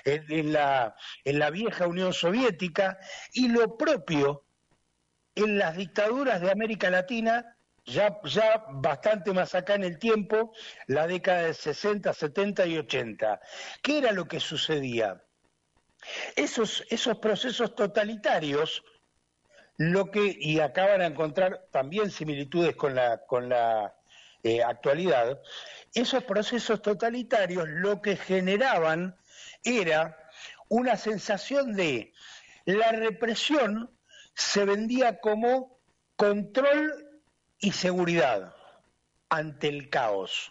en la vieja Unión Soviética, y lo propio en las dictaduras de América Latina, ya bastante más acá en el tiempo, la década de 60, 70 y 80. ¿Qué era lo que sucedía? Esos procesos totalitarios, y acá van a encontrar también similitudes con la actualidad, esos procesos totalitarios lo que generaban era una sensación de la represión se vendía como control y seguridad ante el caos.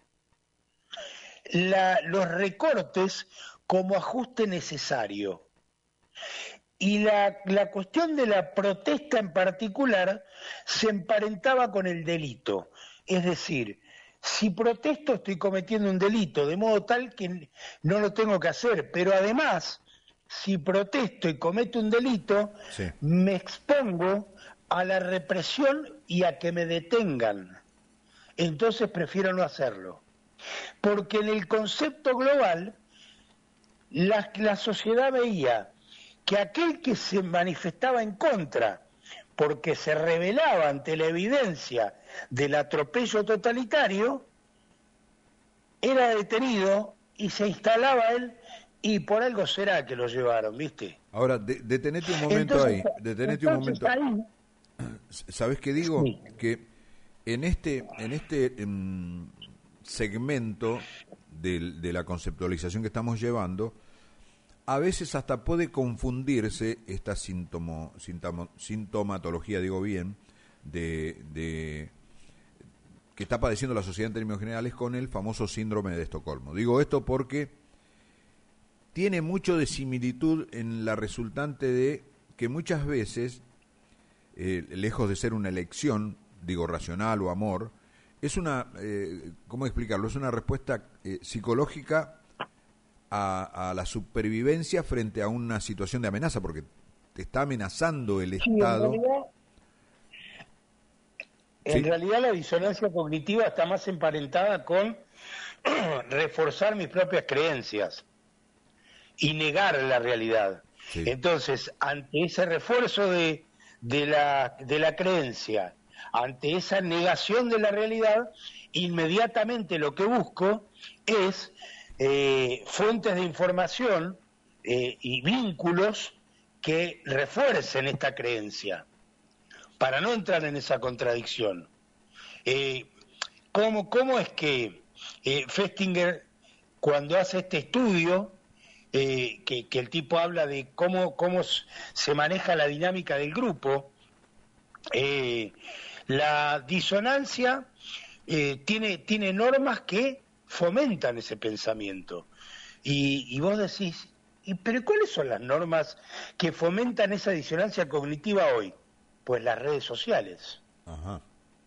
Los recortes como ajuste necesario. Y la cuestión de la protesta en particular se emparentaba con el delito. Es decir, si protesto estoy cometiendo un delito, de modo tal que no lo tengo que hacer, pero además, si protesto y cometo un delito, sí, me expongo a la represión y a que me detengan. Entonces prefiero no hacerlo. Porque en el concepto global, la sociedad veía que aquel que se manifestaba en contra, porque se rebelaba ante la evidencia del atropello totalitario, era detenido y se instalaba él, y por algo será que lo llevaron, ¿viste? Ahora, detenete un momento ahí, detenete un momento. Ahí, ¿sabés qué digo? sí. Que en este segmento de la conceptualización que estamos llevando, a veces hasta puede confundirse esta sintomatología, digo bien, de que está padeciendo la sociedad en términos generales con el famoso síndrome de Estocolmo. Digo esto porque tiene mucho de similitud en la resultante de que muchas veces, lejos de ser una elección, digo racional o amor, es una, ¿cómo explicarlo? Es una respuesta psicológica a la supervivencia frente a una situación de amenaza, porque te está amenazando el Estado. En realidad la disonancia cognitiva está más emparentada con reforzar mis propias creencias y negar la realidad. Sí. Entonces, ante ese refuerzo de la creencia, ante esa negación de la realidad, inmediatamente lo que busco es fuentes de información y vínculos que refuercen esta creencia, para no entrar en esa contradicción. ¿Cómo es que Festinger, cuando hace este estudio, que el tipo habla de cómo se maneja la dinámica del grupo, la disonancia tiene normas que fomentan ese pensamiento? Y vos decís, ¿pero cuáles son las normas que fomentan esa disonancia cognitiva hoy? Pues las redes sociales. Ajá.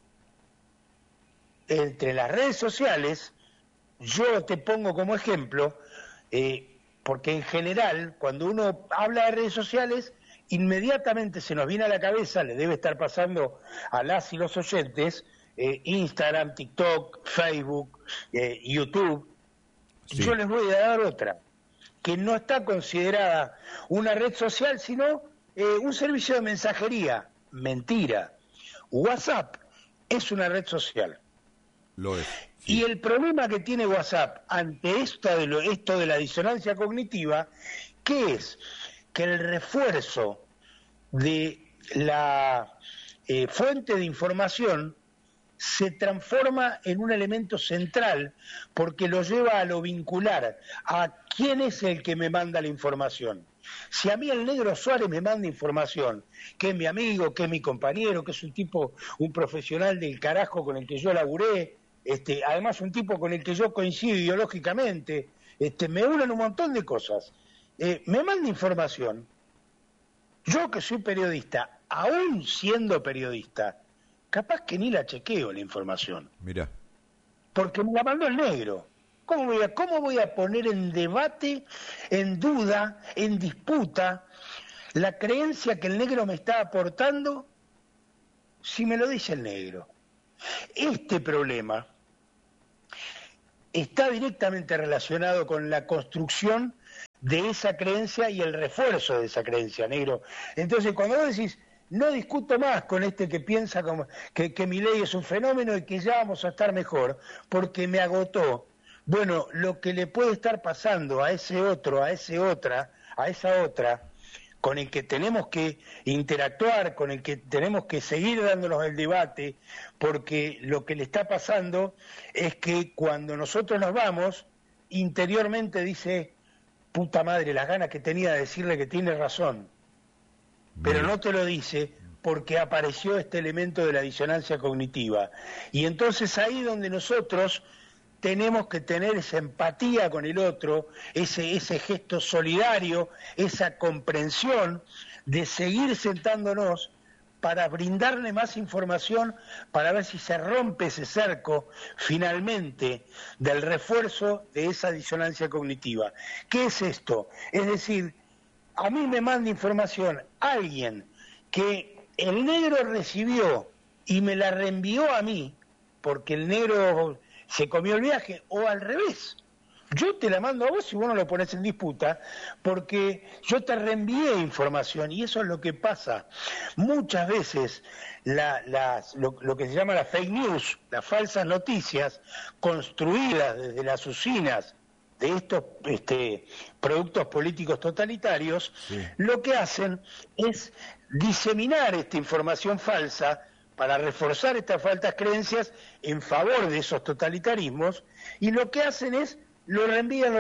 Entre las redes sociales, yo te pongo como ejemplo, porque en general, cuando uno habla de redes sociales, inmediatamente se nos viene a la cabeza, le debe estar pasando a las y los oyentes, Instagram, TikTok, Facebook, YouTube. Sí. Yo les voy a dar otra, que no está considerada una red social, sino un servicio de mensajería. Mentira. WhatsApp es una red social. Lo es. Sí. Y el problema que tiene WhatsApp ante esto de la disonancia cognitiva, ¿qué es? Que el refuerzo de la fuente de información se transforma en un elemento central, porque lo lleva a lo vincular, a quién es el que me manda la información. Si a mí el Negro Suárez me manda información, que es mi amigo, que es mi compañero, que es un profesional del carajo con el que yo laburé, además un tipo con el que yo coincido ideológicamente, me unen un montón de cosas, me manda información, yo que soy periodista, aún siendo periodista, capaz que ni la chequeo la información. Mirá. Porque me la mandó el Negro. ¿Cómo voy a poner en debate, en duda, en disputa, la creencia que el Negro me está aportando si me lo dice el Negro? Este problema está directamente relacionado con la construcción de esa creencia y el refuerzo de esa creencia, negro. Entonces, cuando vos decís, no discuto más con este que piensa como que Milei es un fenómeno y que ya vamos a estar mejor, porque me agotó. Bueno, lo que le puede estar pasando a ese otro, a esa otra, con el que tenemos que interactuar, con el que tenemos que seguir dándonos el debate, porque lo que le está pasando es que cuando nosotros nos vamos, interiormente dice, puta madre, las ganas que tenía de decirle que tiene razón, pero no te lo dice porque apareció este elemento de la disonancia cognitiva. Y entonces ahí donde nosotros tenemos que tener esa empatía con el otro, ese gesto solidario, esa comprensión de seguir sentándonos para brindarle más información, para ver si se rompe ese cerco finalmente del refuerzo de esa disonancia cognitiva. ¿Qué es esto? Es decir, a mí me manda información alguien que el negro recibió y me la reenvió a mí, porque el negro se comió el viaje, o al revés. Yo te la mando a vos y vos no lo pones en disputa, porque yo te reenvié información, y eso es lo que pasa. Muchas veces lo que se llama la fake news, las falsas noticias, construidas desde las usinas de estos productos políticos totalitarios, sí, lo que hacen es diseminar esta información falsa para reforzar estas falsas creencias en favor de esos totalitarismos, y lo que hacen es lo reenvían,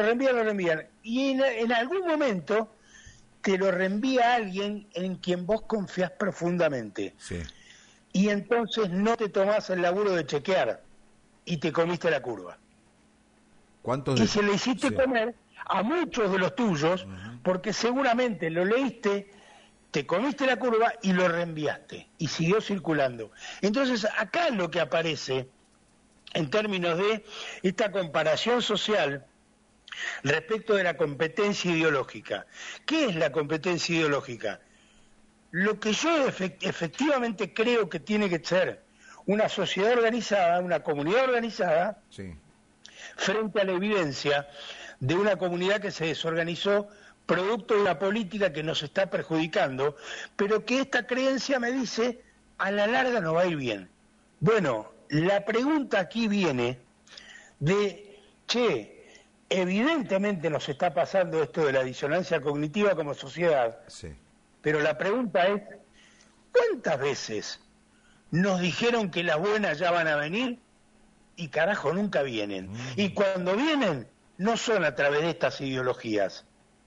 y en algún momento te lo reenvía alguien en quien vos confías profundamente. Sí. Y entonces no te tomás el laburo de chequear y te comiste la curva. ¿Cuántos y se le hiciste comer a muchos de los tuyos, porque seguramente lo leíste, te comiste la curva y lo reenviaste, y siguió circulando. Entonces acá lo que aparece en términos de esta comparación social respecto de la competencia ideológica. ¿Qué es la competencia ideológica? Lo que yo efectivamente creo que tiene que ser una sociedad organizada, una comunidad organizada, sí, frente a la evidencia de una comunidad que se desorganizó producto de una política que nos está perjudicando, pero que esta creencia me dice, a la larga no va a ir bien. Bueno, la pregunta aquí viene de, evidentemente nos está pasando esto de la disonancia cognitiva como sociedad, sí, pero la pregunta es, ¿cuántas veces nos dijeron que las buenas ya van a venir y carajo nunca vienen? Y cuando vienen, no son a través de estas ideologías.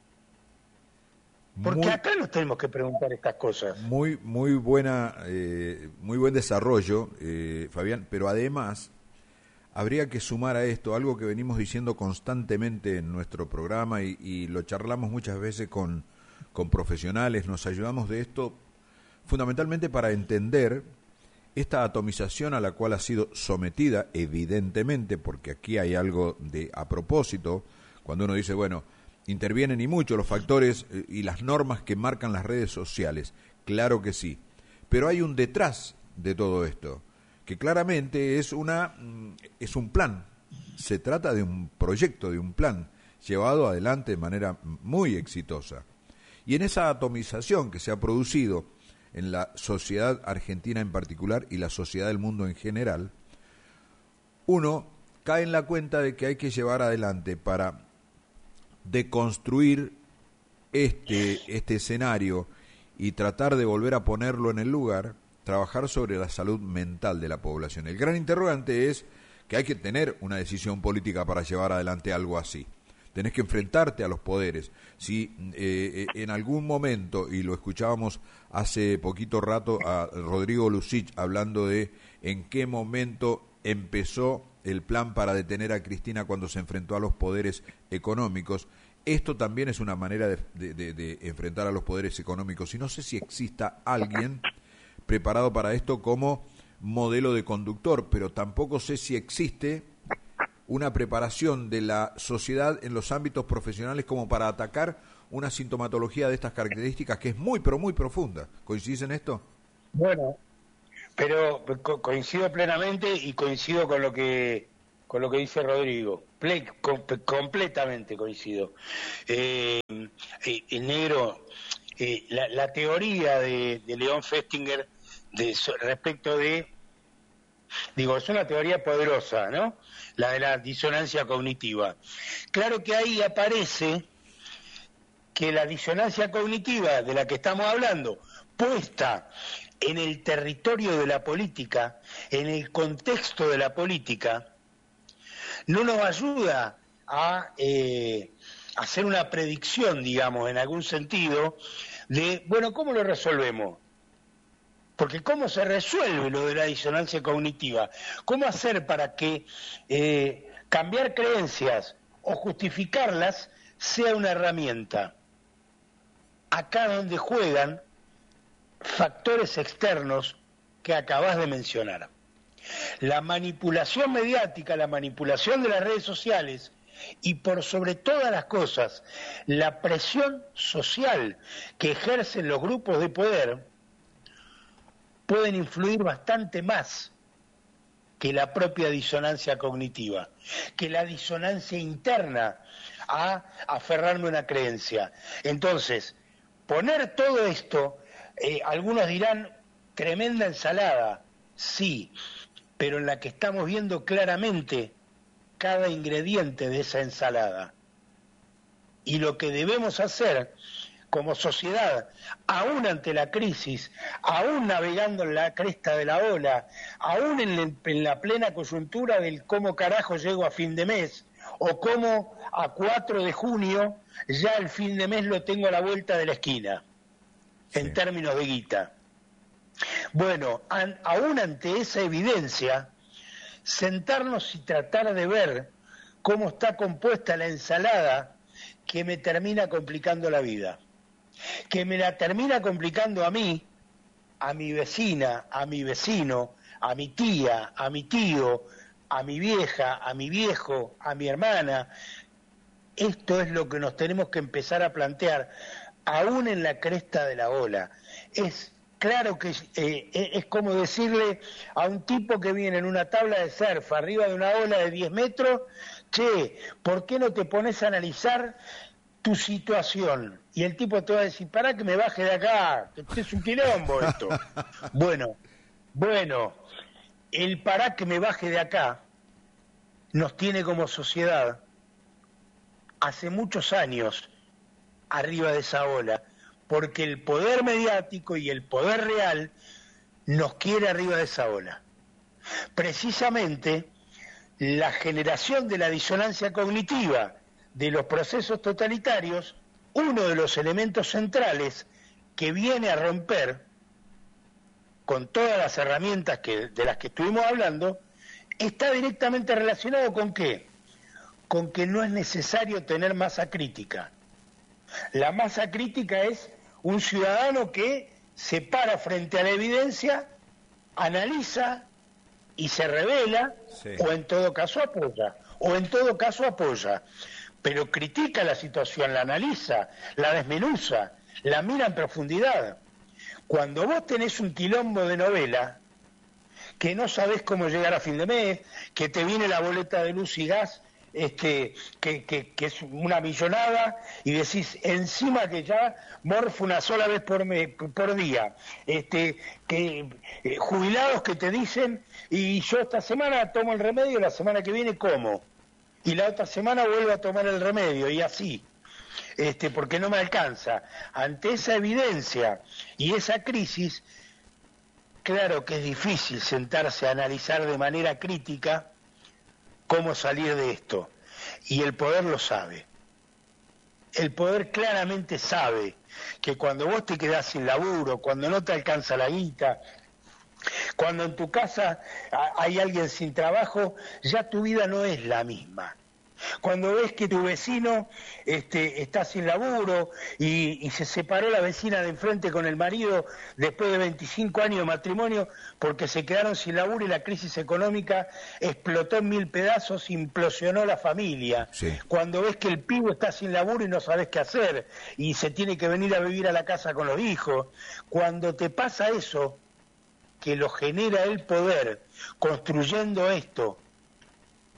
Porque acá nos tenemos que preguntar estas cosas. Muy buen desarrollo, Fabián, pero además habría que sumar a esto algo que venimos diciendo constantemente en nuestro programa y lo charlamos muchas veces con profesionales, nos ayudamos de esto fundamentalmente para entender esta atomización a la cual ha sido sometida, evidentemente, porque aquí hay algo de a propósito, cuando uno dice, bueno, intervienen y mucho los factores y las normas que marcan las redes sociales, claro que sí, pero hay un detrás de todo esto, que claramente es un plan, se trata de un proyecto, de un plan, llevado adelante de manera muy exitosa. Y en esa atomización que se ha producido en la sociedad argentina en particular y la sociedad del mundo en general, uno cae en la cuenta de que hay que llevar adelante para deconstruir este escenario y tratar de volver a ponerlo en el lugar, trabajar sobre la salud mental de la población. El gran interrogante es que hay que tener una decisión política para llevar adelante algo así. Tenés que enfrentarte a los poderes. Si en algún momento, y lo escuchábamos hace poquito rato a Rodrigo Lucich hablando de en qué momento empezó el plan para detener a Cristina cuando se enfrentó a los poderes económicos, esto también es una manera de enfrentar a los poderes económicos. Y no sé si exista alguien preparado para esto como modelo de conductor, pero tampoco sé si existe una preparación de la sociedad en los ámbitos profesionales como para atacar una sintomatología de estas características que es muy, pero muy profunda. ¿Coincidís en esto? Bueno, pero coincido plenamente y coincido con lo que con lo que dice Rodrigo, completamente coincido. Negro, la teoría de León Festinger respecto de, digo, es una teoría poderosa, ¿no? La de la disonancia cognitiva. Claro que ahí aparece que la disonancia cognitiva de la que estamos hablando, puesta en el territorio de la política, en el contexto de la política, no nos ayuda a hacer una predicción, digamos, en algún sentido, de, bueno, ¿cómo lo resolvemos? Porque ¿cómo se resuelve lo de la disonancia cognitiva? ¿Cómo hacer para que cambiar creencias o justificarlas sea una herramienta? Acá donde juegan factores externos que acabas de mencionar. La manipulación mediática, la manipulación de las redes sociales y por sobre todas las cosas, la presión social que ejercen los grupos de poder pueden influir bastante más que la propia disonancia cognitiva, que la disonancia interna a aferrarme a una creencia. Entonces, poner todo esto, algunos dirán, tremenda ensalada, sí, pero en la que estamos viendo claramente cada ingrediente de esa ensalada. Y lo que debemos hacer como sociedad, aún ante la crisis, aún navegando en la cresta de la ola, aún en la plena coyuntura del cómo carajo llego a fin de mes, o cómo a 4 de junio ya el fin de mes lo tengo a la vuelta de la esquina, en términos de guita. Bueno, aún ante esa evidencia, sentarnos y tratar de ver cómo está compuesta la ensalada que me termina complicando la vida, que me la termina complicando a mí, a mi vecina, a mi vecino, a mi tía, a mi tío, a mi vieja, a mi viejo, a mi hermana. Esto es lo que nos tenemos que empezar a plantear, aún en la cresta de la ola. Es claro que es como decirle a un tipo que viene en una tabla de surf arriba de una ola de 10 metros, che, ¿por qué no te pones a analizar tu situación? Y el tipo te va a decir, pará que me baje de acá, que es un quilombo esto. Bueno, el pará que me baje de acá nos tiene como sociedad hace muchos años arriba de esa ola, porque el poder mediático y el poder real nos quiere arriba de esa ola. Precisamente la generación de la disonancia cognitiva de los procesos totalitarios, uno de los elementos centrales que viene a romper con todas las herramientas de las que estuvimos hablando, está directamente relacionado ¿con qué? Con que no es necesario tener masa crítica. La masa crítica es un ciudadano que se para frente a la evidencia, analiza y se revela, o en todo caso apoya, pero critica la situación, la analiza, la desmenuza, la mira en profundidad. Cuando vos tenés un quilombo de novela, que no sabés cómo llegar a fin de mes, que te viene la boleta de luz y gas, que es una millonada, y decís encima que ya morfo una sola vez por día, jubilados que te dicen, y yo esta semana tomo el remedio, la semana que viene como, y la otra semana vuelvo a tomar el remedio, y así, porque no me alcanza. Ante esa evidencia y esa crisis, claro que es difícil sentarse a analizar de manera crítica cómo salir de esto. Y el poder lo sabe. El poder claramente sabe que cuando vos te quedás sin laburo, cuando no te alcanza la guita, cuando en tu casa hay alguien sin trabajo, ya tu vida no es la misma. Cuando ves que tu vecino está sin laburo y se separó la vecina de enfrente con el marido después de 25 años de matrimonio porque se quedaron sin laburo y la crisis económica explotó en 1000 pedazos, implosionó la familia. Sí. Cuando ves que el pibe está sin laburo y no sabes qué hacer y se tiene que venir a vivir a la casa con los hijos. Cuando te pasa eso, que lo genera el poder construyendo esto,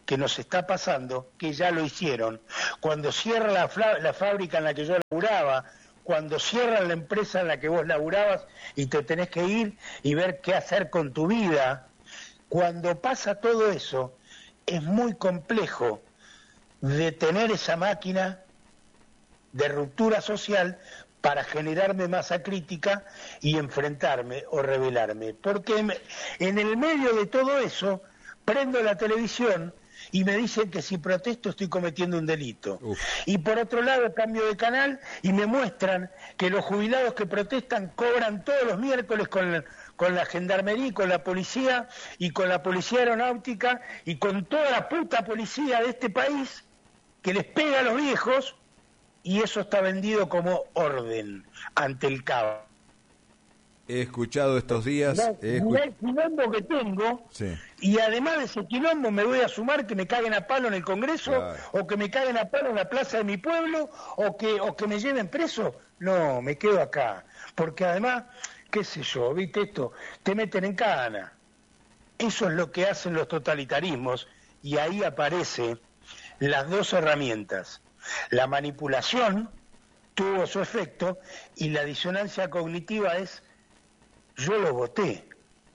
que nos está pasando, que ya lo hicieron. Cuando cierra la fábrica en la que yo laburaba, cuando cierran la empresa en la que vos laburabas y te tenés que ir y ver qué hacer con tu vida, cuando pasa todo eso, es muy complejo detener esa máquina de ruptura social para generarme masa crítica y enfrentarme o rebelarme. Porque en el medio de todo eso, prendo la televisión y me dicen que si protesto estoy cometiendo un delito. Uf. Y por otro lado cambio de canal y me muestran que los jubilados que protestan cobran todos los miércoles con la gendarmería, con la policía y con la policía aeronáutica y con toda la puta policía de este país que les pega a los viejos, y eso está vendido como orden ante el caos. He escuchado estos días... Mirá el quilombo que tengo, sí. Y además de ese quilombo me voy a sumar que me caguen a palo en el Congreso, claro, o que me caguen a palo en la plaza de mi pueblo, o que me lleven preso. No, me quedo acá, porque además, qué sé yo, viste esto, te meten en cana. Eso es lo que hacen los totalitarismos, y ahí aparecen las dos herramientas. La manipulación tuvo su efecto y la disonancia cognitiva es: yo lo voté.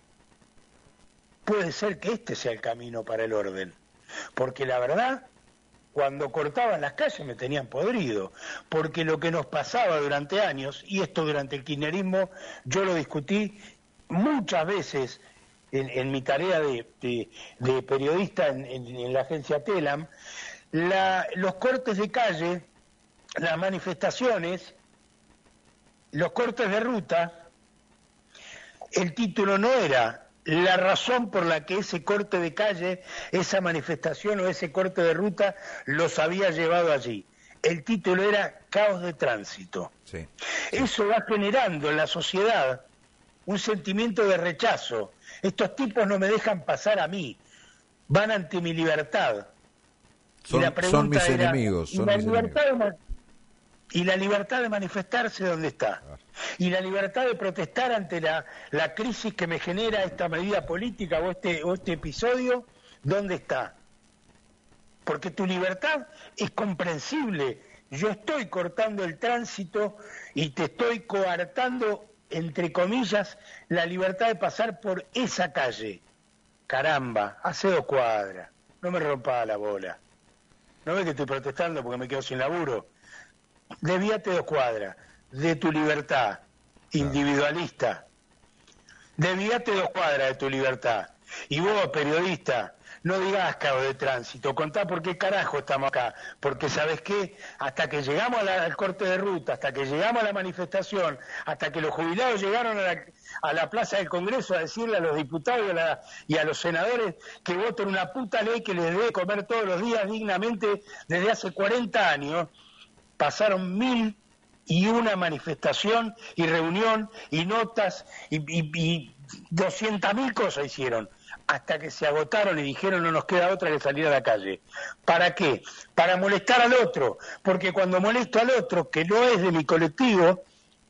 Puede ser que este sea el camino para el orden, porque la verdad, cuando cortaban las calles me tenían podrido, porque lo que nos pasaba durante años, y esto durante el kirchnerismo, yo lo discutí muchas veces en mi tarea de periodista en la agencia Telam, los cortes de calle, las manifestaciones, los cortes de ruta, el título no era la razón por la que ese corte de calle, esa manifestación o ese corte de ruta los había llevado allí. El título era caos de tránsito. Sí. Eso va generando en la sociedad un sentimiento de rechazo. Estos tipos no me dejan pasar a mí, van ante mi libertad. Son mis enemigos. ¿Y la libertad de manifestarse dónde está? ¿Y la libertad de protestar ante la crisis que me genera esta medida política o este episodio, dónde está? Porque tu libertad es comprensible. Yo estoy cortando el tránsito y te estoy coartando, entre comillas, la libertad de pasar por esa calle. Caramba, hace 2 cuadras. No me rompa la bola. ¿No ves que estoy protestando porque me quedo sin laburo? Desvíate 2 cuadras de tu libertad individualista. Desvíate 2 cuadras de tu libertad. Y vos, periodista, no digas caos de tránsito, contá por qué carajo estamos acá. Porque, ¿sabes qué? Hasta que llegamos al corte de ruta, hasta que llegamos a la manifestación, hasta que los jubilados llegaron a la plaza del Congreso a decirle a los diputados y a los senadores que voten una puta ley que les debe comer todos los días dignamente desde hace 40 años, pasaron 1001 manifestación y reunión y notas y 200.000 cosas hicieron, hasta que se agotaron y dijeron no nos queda otra que salir a la calle. ¿Para qué? Para molestar al otro, porque cuando molesto al otro, que no es de mi colectivo,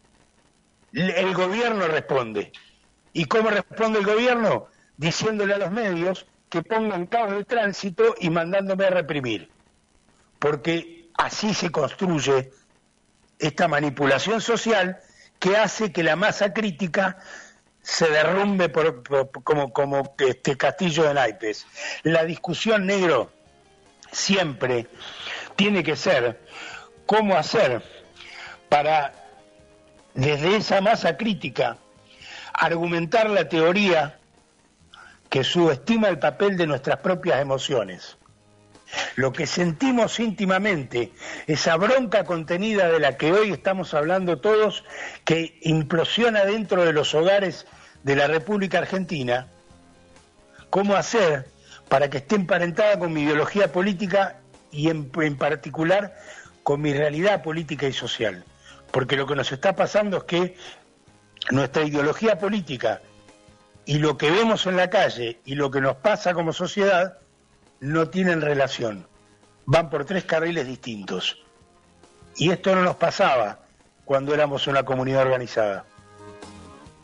el gobierno responde. ¿Y cómo responde el gobierno? Diciéndole a los medios que pongan caos de tránsito y mandándome a reprimir. Porque así se construye esta manipulación social que hace que la masa crítica se derrumbe como castillo de naipes. La discusión, negro, siempre tiene que ser cómo hacer para, desde esa masa crítica, argumentar la teoría que subestima el papel de nuestras propias emociones. Lo que sentimos íntimamente, esa bronca contenida de la que hoy estamos hablando todos, que implosiona dentro de los hogares de la República Argentina, ¿cómo hacer para que esté emparentada con mi ideología política y en particular con mi realidad política y social? Porque lo que nos está pasando es que nuestra ideología política y lo que vemos en la calle y lo que nos pasa como sociedad no tienen relación, van por 3 carriles distintos. Y esto no nos pasaba cuando éramos una comunidad organizada.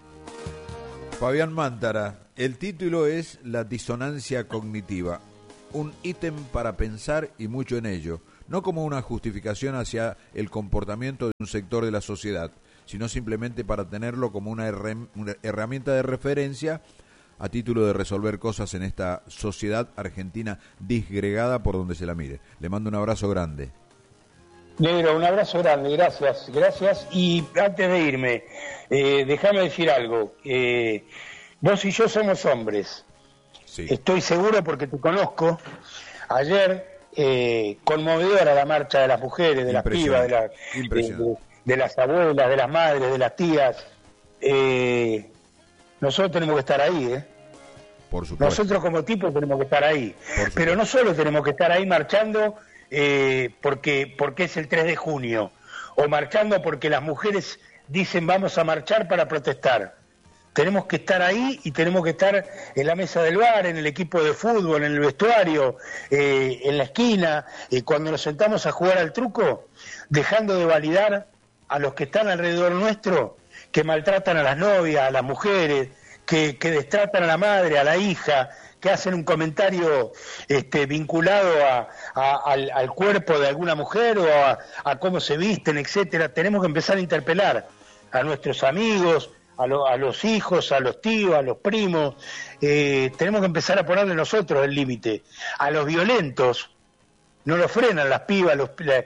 Fabián Mántara, el título es La disonancia cognitiva. un ítem para pensar y mucho en ello, no como una justificación hacia el comportamiento de un sector de la sociedad, sino simplemente para tenerlo como una herramienta de referencia a título de resolver cosas en esta sociedad argentina disgregada por donde se la mire. Le mando un abrazo grande. Negro, un abrazo grande, gracias. Y antes de irme, déjame decir algo. Vos y yo somos hombres. Sí. Estoy seguro porque te conozco. Ayer, conmovedora la marcha de las mujeres, de las pibas, de las abuelas, de las madres, de las tías. Nosotros tenemos que estar ahí, Por supuesto. Nosotros como tipos tenemos que estar ahí. Pero no solo tenemos que estar ahí marchando porque es el 3 de junio, o marchando porque las mujeres dicen vamos a marchar para protestar. Tenemos que estar ahí y tenemos que estar en la mesa del bar, en el equipo de fútbol, en el vestuario, en la esquina, cuando nos sentamos a jugar al truco, dejando de validar a los que están alrededor nuestro, que maltratan a las novias, a las mujeres, que destratan a la madre, a la hija, que hacen un comentario vinculado al cuerpo de alguna mujer o a cómo se visten, etcétera. Tenemos que empezar a interpelar a nuestros amigos, a los hijos, a los tíos, a los primos. Tenemos que empezar a ponerle nosotros el límite. A los violentos no los frenan las pibas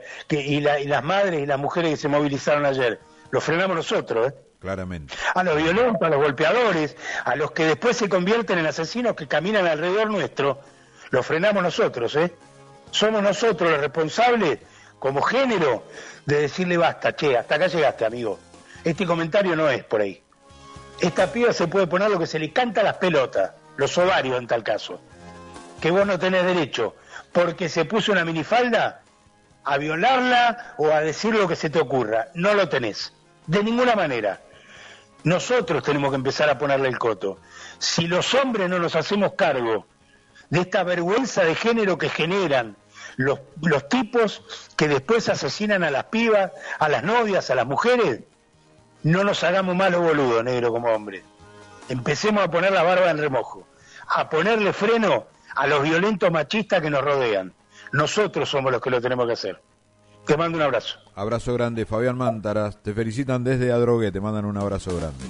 y las madres y las mujeres que se movilizaron ayer. Los frenamos nosotros, Claramente. A los violentos, a los golpeadores, a los que después se convierten en asesinos que caminan alrededor nuestro, los frenamos nosotros, Somos nosotros los responsables, como género, de decirle basta, hasta acá llegaste, amigo. Este comentario no es por ahí. Esta piba se puede poner lo que se le canta a las pelotas, los ovarios en tal caso, que vos no tenés derecho, porque se puso una minifalda, a violarla o a decir lo que se te ocurra. No lo tenés, de ninguna manera. Nosotros tenemos que empezar a ponerle el coto. Si los hombres no nos hacemos cargo de esta vergüenza de género que generan los tipos que después asesinan a las pibas, a las novias, a las mujeres, no nos hagamos malos boludos, negro, como hombres. Empecemos a poner la barba en remojo, a ponerle freno a los violentos machistas que nos rodean. Nosotros somos los que lo tenemos que hacer. Te mando un abrazo. Abrazo grande, Fabián Mántaras. Te felicitan desde Adrogué, te mandan un abrazo grande.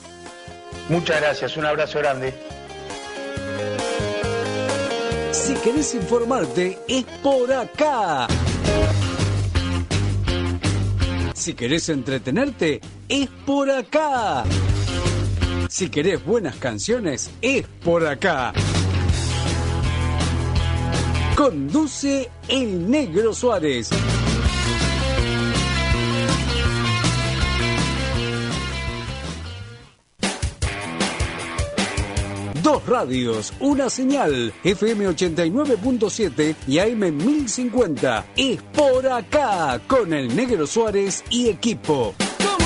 Muchas gracias, un abrazo grande. Si querés informarte, es por acá. Si querés entretenerte, es por acá. Si querés buenas canciones, es por acá. Conduce el Negro Suárez. Dos radios, una señal, FM 89.7 y AM 1050. Es por acá, con el Negro Suárez y equipo.